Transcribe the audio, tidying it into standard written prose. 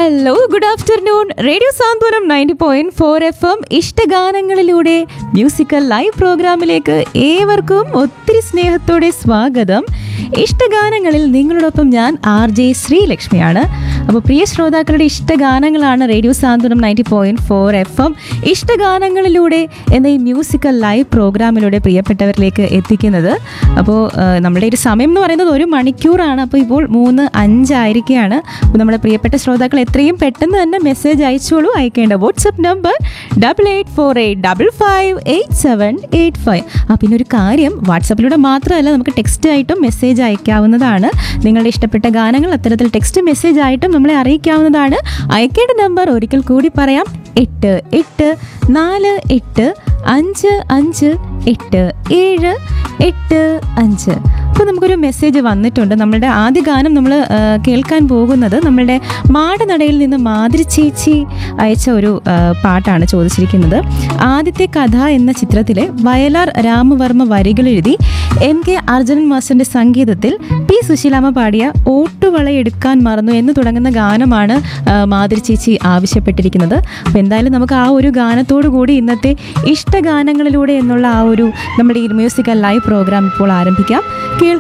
Hello, good afternoon. Radio സാന്ത്വനം 90.4 FM ഇഷ്ടഗാനങ്ങളിലൂടെ musical live പ്രോഗ്രാമിലേക്ക് ഏവർക്കും ഒത്തിരി സ്നേഹത്തോടെ സ്വാഗതം. ഇഷ്ടഗാനങ്ങളിൽ നിങ്ങളോടൊപ്പം ഞാൻ RJ ശ്രീലക്ഷ്മിയാണ്. അപ്പോൾ പ്രിയ ശ്രോതാക്കളുടെ ഇഷ്ടഗാനങ്ങളാണ് റേഡിയോ സാന്ത്വനം 90.4 FM ഇഷ്ടഗാനങ്ങളിലൂടെ എന്ന ഈ മ്യൂസിക്കൽ ലൈവ് പ്രോഗ്രാമിലൂടെ പ്രിയപ്പെട്ടവരിലേക്ക് എത്തിക്കുന്നത്. അപ്പോൾ നമ്മുടെ ഒരു സമയം എന്ന് പറയുന്നത് 1 മണിക്കൂറാണ്. അപ്പോൾ ഇപ്പോൾ 3:05 ആയിരിക്കുകയാണ്. അപ്പോൾ നമ്മുടെ പ്രിയപ്പെട്ട ശ്രോതാക്കൾ എത്രയും പെട്ടെന്ന് തന്നെ മെസ്സേജ് അയച്ചോളൂ. അയക്കേണ്ട വാട്സപ്പ് നമ്പർ 8848558785. പിന്നെ ഒരു കാര്യം, വാട്സപ്പിലൂടെ മാത്രമല്ല, നമുക്ക് ടെക്സ്റ്റ് ആയിട്ടും മെസ്സേജ് അയക്കാവുന്നതാണ്. നിങ്ങളുടെ ഇഷ്ടപ്പെട്ട ഗാനങ്ങൾ അത്തരത്തിൽ ടെക്സ്റ്റ് മെസ്സേജ് ആയിട്ടും നമ്മളെ അറിയിക്കാവുന്നതാണ്. അയക്കേണ്ട നമ്പർ ഒരിക്കൽ കൂടി പറയാം: 8848558785. അപ്പോൾ നമുക്കൊരു മെസ്സേജ് വന്നിട്ടുണ്ട്. നമ്മളുടെ ആദ്യ ഗാനം നമ്മൾ കേൾക്കാൻ പോകുന്നത് നമ്മളുടെ മാടനടയിൽ നിന്ന് മാതിരി ചേച്ചി അയച്ച ഒരു പാട്ടാണ് ചോദിച്ചിരിക്കുന്നത്. ആദ്യത്തെ കഥ എന്ന ചിത്രത്തിലെ വയലാർ രാമവർമ്മ വരികൾ എഴുതി MK അർജുനൻ മാസ്റ്ററിന്റെ സംഗീതത്തിൽ P സുശീലാമ്മ പാടിയ ഓട്ടുവളയെടുക്കാൻ മറന്നു എന്ന് തുടങ്ങുന്ന ഗാനമാണ് മാതിരി ചേച്ചി ആവശ്യപ്പെട്ടിരിക്കുന്നത്. അപ്പോൾ എന്തായാലും നമുക്ക് ആ ഒരു ഗാനത്തോടു കൂടി ഇന്നത്തെ ഇഷ്ടഗാനങ്ങളിലൂടെ എന്നുള്ള ആ ഒരു നമ്മുടെ ഈ മ്യൂസിക്കൽ ലൈവ് പ്രോഗ്രാം ഇപ്പോൾ ആരംഭിക്കാം. കേൾക്കാം.